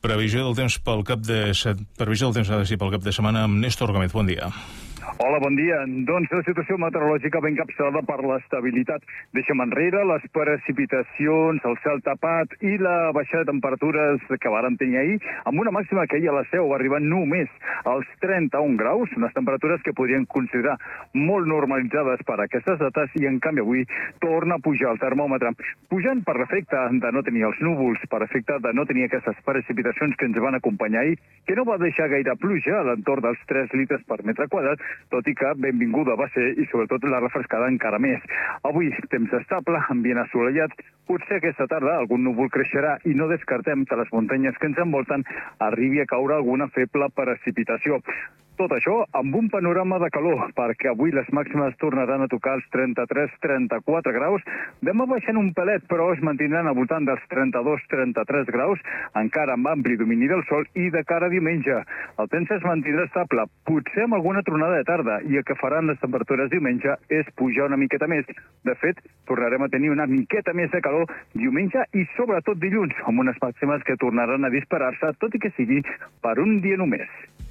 Previsió del temps pel cap de setmana amb Néstor Gómez. Bon dia. Hola, bon dia. Doncs la situació meteorològica ben capçada per l'estabilitat. Deixem enrere les precipitacions, el cel tapat i la baixada de temperatures que vàrem tenir ahir, amb una màxima que ahir a la Seu va arribar només als 31 graus, unes temperatures que podrien considerar molt normalitzades per aquestes dates, i en canvi avui torna a pujar el termòmetre. Pujant per l'efecte de no tenir els núvols, per efecte de no tenir aquestes precipitacions que ens van acompanyar ahir, que no va deixar gaire pluja a l'entorn dels 3 litres per metre quadrat, tot i que benvinguda va ser, i sobretot la refrescada encara més. Avui, temps estable, ambient assolellat, potser aquesta tarda algun núvol creixerà i no descartem que a les muntanyes que ens envolten arribi a caure alguna feble precipitació. Tot això amb un panorama de calor, perquè avui les màximes tornaran a tocar els 33-34 graus. Demà baixant un pelet, però es mantindran al voltant dels 32-33 graus, encara amb ampli domini del sol, i de cara a diumenge el temps es mantindrà estable, potser amb alguna tronada de tarda, i el que faran les temperatures diumenge és pujar una miqueta més. De fet, tornarem a tenir una miqueta més de calor diumenge i sobretot dilluns, amb unes màximes que tornaran a disparar-se, tot i que sigui per un dia només.